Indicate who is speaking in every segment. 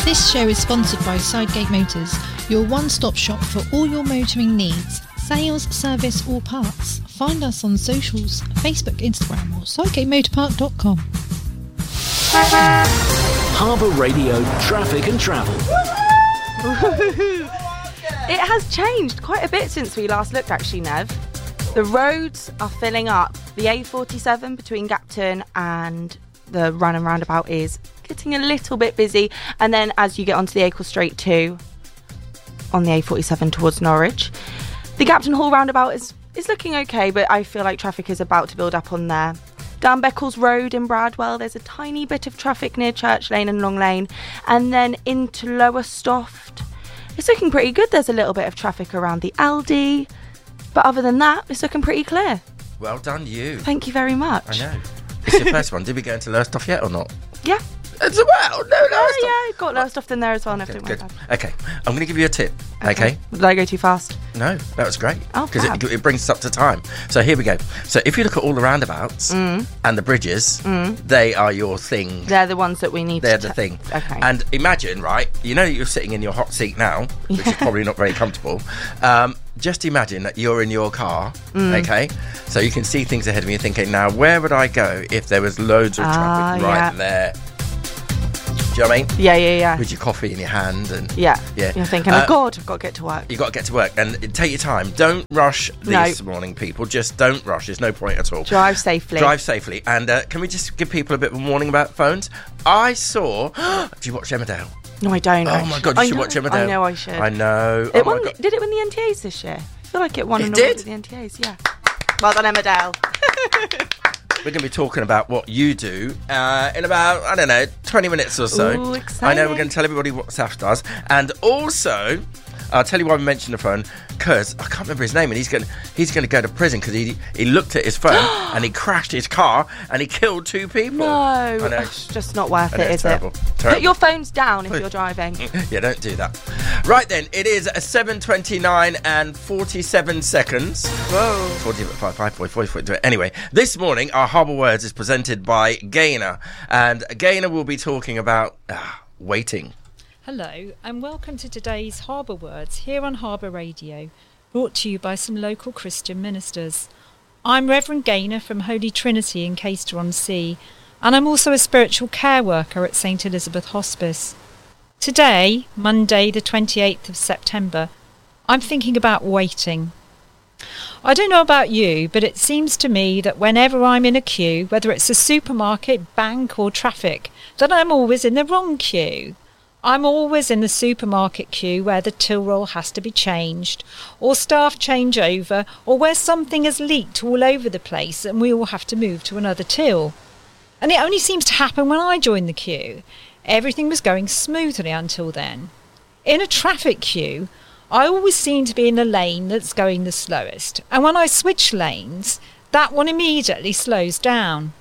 Speaker 1: This show is sponsored by Sidegate Motors, your one-stop shop for all your motoring needs, sales, service or parts. Find us on socials, Facebook, Instagram or sidegatemotorpark.com.
Speaker 2: Harbour Radio Traffic and Travel.
Speaker 3: It has changed quite a bit since we last looked, actually, Nev. The roads are filling up. The A47 between Gapton and the Run and Roundabout is getting a little bit busy. And then as you get onto the Acle Straight 2 on the A47 towards Norwich, the Gapton Hall Roundabout is looking okay, but I feel like traffic is about to build up on there. Down Beccles Road in Bradwell, there's a tiny bit of traffic near Church Lane and Long Lane. And then into Lowestoft, it's looking pretty good. There's a little bit of traffic around the Aldi. But other than that, it's looking pretty clear.
Speaker 4: Well done, you.
Speaker 3: Thank you very much.
Speaker 4: I know. It's your first one. Did we go into Lowestoft yet or not?
Speaker 3: Yeah.
Speaker 4: As well. No, Lowestoft.
Speaker 3: Yeah, got Lowestoft in there as well.
Speaker 4: Okay, good. Okay, I'm going to give you a tip. Okay.
Speaker 3: Did I go too fast?
Speaker 4: No, that was great.
Speaker 3: Oh,
Speaker 4: because it brings us up to time. So here we go. So if you look at all the roundabouts and the bridges, they are your thing.
Speaker 3: They're the ones that we need.
Speaker 4: They're the thing.
Speaker 3: Okay.
Speaker 4: And imagine, right? You know you're sitting in your hot seat now, which is probably not very comfortable. Just imagine that you're in your car, okay? So you can see things ahead of you, thinking, now where would I go if there was loads of traffic right there? Do you know what I mean?
Speaker 3: Yeah.
Speaker 4: With your coffee in your hand and
Speaker 3: yeah. You're thinking, oh God, I've got to get to work.
Speaker 4: You've got to get to work and take your time. Don't rush this morning, people. Just don't rush. There's no point at all.
Speaker 3: Drive safely. And
Speaker 4: can we just give people a bit of a warning about phones? I saw... Do you watch Emmerdale?
Speaker 3: No, I don't.
Speaker 4: Oh my God, you should watch Emmerdale.
Speaker 3: I know I should.
Speaker 4: I know.
Speaker 3: Did it win the NTAs this year? I feel like it won an award with the NTAs, yeah. Well done, Emmerdale.
Speaker 4: We're going to be talking about what you do in about, I don't know, 20 minutes or so.
Speaker 3: Ooh, exciting.
Speaker 4: I know we're going to tell everybody what Saf does. And also, I'll tell you why we mentioned the phone, because I can't remember his name, and he's going to go to prison because he looked at his phone and he crashed his car and he killed 2 people.
Speaker 3: No, it's just not worth it, is
Speaker 4: terrible.
Speaker 3: it?
Speaker 4: Terrible.
Speaker 3: Put your phones down if you're driving.
Speaker 4: Yeah, don't do that. Right then, it is 7:29 and 47 seconds.
Speaker 3: Whoa.
Speaker 4: 45. Anyway, this morning our Harbour Words is presented by Gaynor, and Gaynor will be talking about waiting.
Speaker 1: Hello and welcome to today's Harbour Words here on Harbour Radio, brought to you by some local Christian ministers. I'm Reverend Gaynor from Holy Trinity in Caister-on-Sea, and I'm also a spiritual care worker at St Elizabeth Hospice. Today, Monday the 28th of September, I'm thinking about waiting. I don't know about you, but it seems to me that whenever I'm in a queue, whether it's a supermarket, bank or traffic, that I'm always in the wrong queue. I'm always in the supermarket queue where the till roll has to be changed, or staff change over, or where something has leaked all over the place and we all have to move to another till. And it only seems to happen when I join the queue. Everything was going smoothly until then. In a traffic queue, I always seem to be in the lane that's going the slowest, and when I switch lanes, that one immediately slows down.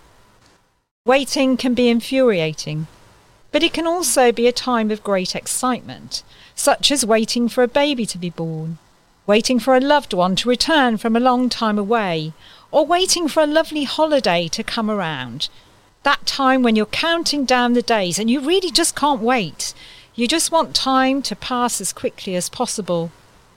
Speaker 1: Waiting can be infuriating. But it can also be a time of great excitement, such as waiting for a baby to be born, waiting for a loved one to return from a long time away, or waiting for a lovely holiday to come around. That time when you're counting down the days and you really just can't wait. You just want time to pass as quickly as possible.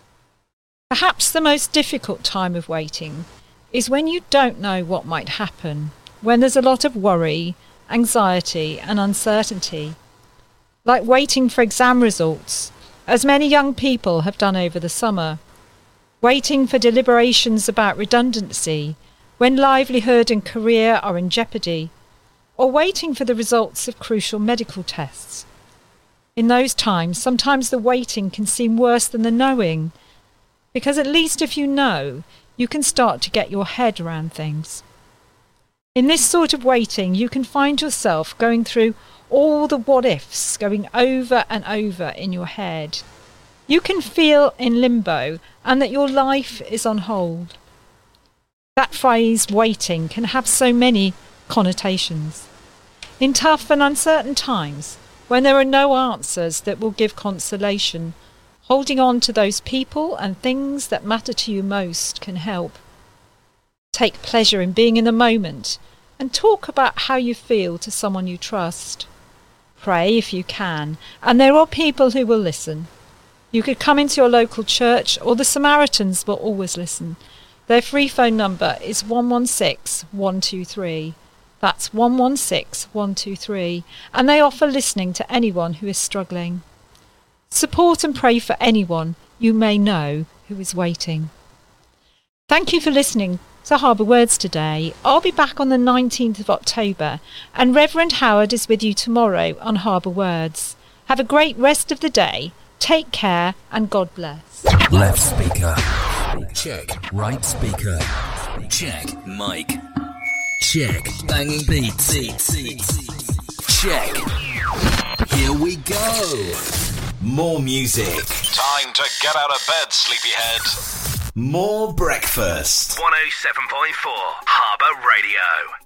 Speaker 1: Perhaps the most difficult time of waiting is when you don't know what might happen, when there's a lot of worry, anxiety and uncertainty, like waiting for exam results, as many young people have done over the summer, waiting for deliberations about redundancy, when livelihood and career are in jeopardy, or waiting for the results of crucial medical tests. In those times, sometimes the waiting can seem worse than the knowing, because at least if you know, you can start to get your head around things. In this sort of waiting, you can find yourself going through all the what-ifs, going over and over in your head. You can feel in limbo and that your life is on hold. That phrase, waiting, can have so many connotations. In tough and uncertain times, when there are no answers that will give consolation, holding on to those people and things that matter to you most can help. Take pleasure in being in the moment and talk about how you feel to someone you trust. pray if you can, and there are people who will listen. You could come into your local church, or the Samaritans will always listen. Their free phone number is 116 123. That's 116 123, and they offer listening to anyone who is struggling. Support and pray for anyone you may know who is waiting. Thank you for listening to Harbour Words today. I'll be back on the 19th of October, and Reverend Howard is with you tomorrow on Harbour Words. Have a great rest of the day. Take care and God bless.
Speaker 2: Left speaker. Check. Right speaker. Check. Mic. Check. Banging beats. Check. Here we go. More music.
Speaker 5: Time to get out of bed, sleepyhead.
Speaker 2: More breakfast.
Speaker 5: 107.4 Harbour Radio.